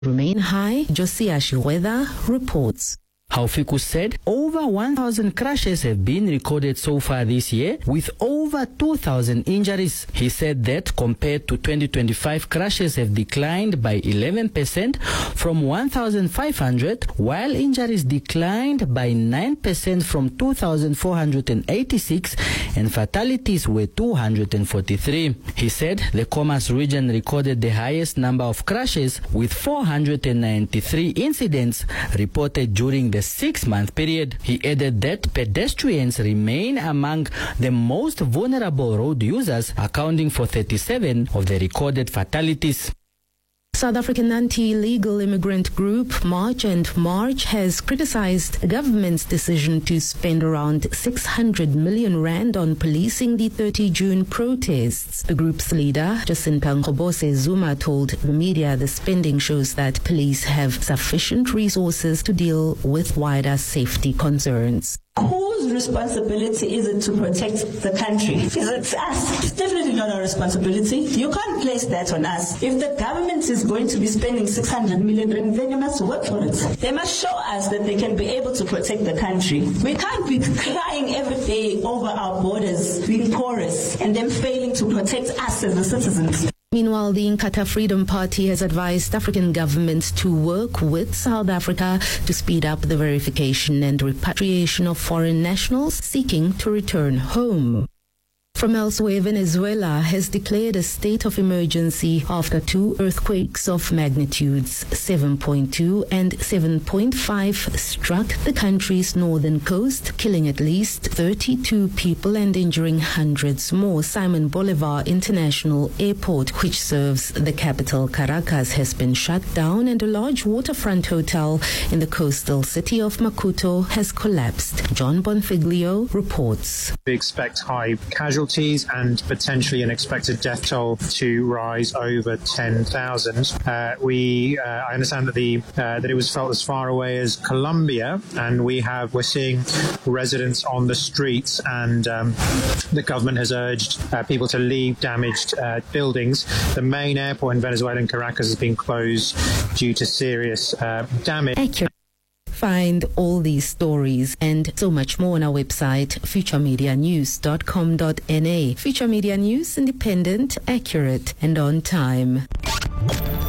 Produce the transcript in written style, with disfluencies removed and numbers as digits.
remain high. Josia Shiweda reports. Haufiku said over 1,000 crashes have been recorded so far this year, with over 2,000 injuries. He said that compared to 2025, crashes have declined by 11% from 1,500, while injuries declined by 9% from 2,486, and fatalities were 243. He said the Khomas region recorded the highest number of crashes, with 493 incidents reported during the 6-month period. He added that pedestrians remain among the most vulnerable road users, accounting for 37 of the recorded fatalities. South African anti-illegal immigrant group March and March has criticized the government's decision to spend around 600 million rand on policing the 30 June protests. The group's leader, Jacinta Ngobose Zuma, told the media the spending shows that police have sufficient resources to deal with wider safety concerns. Whose responsibility is it to protect the country? Is it us? It's definitely not our responsibility. You can't place that on us. If the government is going to be spending 600 million, then you must work for it. They must show us that they can be able to protect the country. We can't be crying every day over our borders, being porous, and then failing to protect us as the citizens. Meanwhile, the Inkatha Freedom Party has advised African governments to work with South Africa to speed up the verification and repatriation of foreign nationals seeking to return home. From elsewhere, Venezuela has declared a state of emergency after 2 earthquakes of magnitudes 7.2 and 7.5 struck the country's northern coast, killing at least 32 people and injuring hundreds more. Simon Bolivar International Airport, which serves the capital Caracas, has been shut down, and a large waterfront hotel in the coastal city of Maputo has collapsed. John Bonfiglio reports. We expect high casualties and potentially an expected death toll to rise over 10,000. I understand that that it was felt as far away as Colombia, and we're seeing residents on the streets, and the government has urged people to leave damaged buildings. The main airport in Venezuela, in Caracas, has been closed due to serious damage. Find all these stories and so much more on our website, futuremedianews.com.na. Future Media News, independent, accurate, and on time.